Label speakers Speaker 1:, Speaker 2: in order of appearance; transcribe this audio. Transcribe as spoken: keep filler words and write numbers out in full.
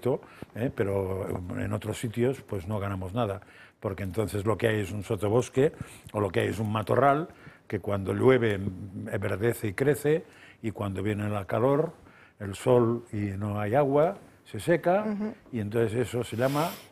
Speaker 1: poquito, ¿eh? Pero en otros sitios pues no ganamos nada, porque entonces lo que hay es un sotobosque o lo que hay es un matorral que cuando llueve enverdece y crece, y cuando viene la calor, el sol y no hay agua, se seca, uh-huh. Y entonces eso se llama